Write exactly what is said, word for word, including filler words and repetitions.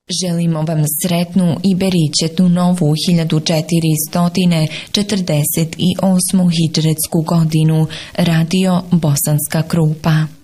Želimo vam sretnu i beričetnu novu hiljadu četiristo četrdeset osmu hidžretsku godinu. Radio Bosanska Krupa.